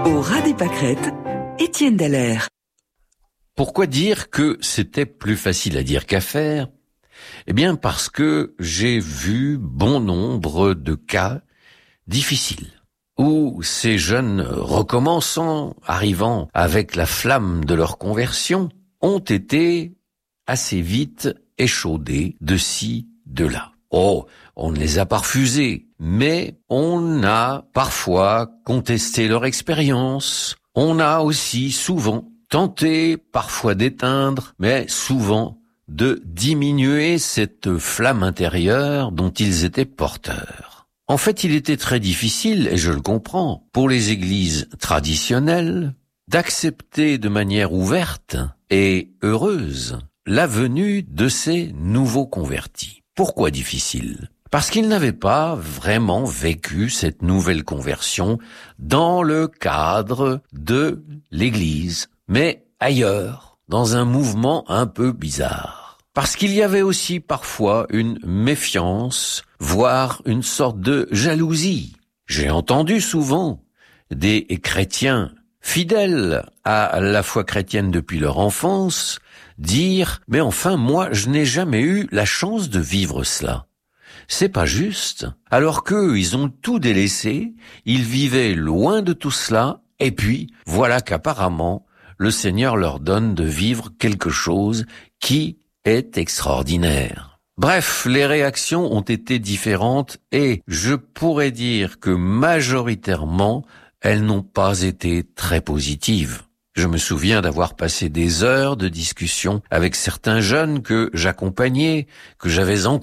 Au ras des pâquerettes, Étienne Dallaire. Pourquoi dire que c'était plus facile à dire qu'à faire ? Eh bien parce que j'ai vu bon nombre de cas difficiles où ces jeunes recommençants, arrivant avec la flamme de leur conversion, ont été assez vite échaudés de ci, de là. Oh, on ne les a pas refusés, mais on a parfois contesté leur expérience. On a aussi souvent tenté, parfois d'éteindre, mais souvent de diminuer cette flamme intérieure dont ils étaient porteurs. En fait, il était très difficile, et je le comprends, pour les églises traditionnelles d'accepter de manière ouverte et heureuse la venue de ces nouveaux convertis. Pourquoi difficile ? Parce qu'ils n'avaient pas vraiment vécu cette nouvelle conversion dans le cadre de l'Église, mais ailleurs, dans un mouvement un peu bizarre. Parce qu'il y avait aussi parfois une méfiance, voire une sorte de jalousie. J'ai entendu souvent des chrétiens fidèles à la foi chrétienne depuis leur enfance dire « Mais enfin, moi, je n'ai jamais eu la chance de vivre cela. » C'est pas juste. Alors qu'eux, ils ont tout délaissé, ils vivaient loin de tout cela, et puis, voilà qu'apparemment, le Seigneur leur donne de vivre quelque chose qui est extraordinaire. Bref, les réactions ont été différentes et je pourrais dire que majoritairement, elles n'ont pas été très positives. Je me souviens d'avoir passé des heures de discussion avec certains jeunes que j'accompagnais, que j'avais encouragés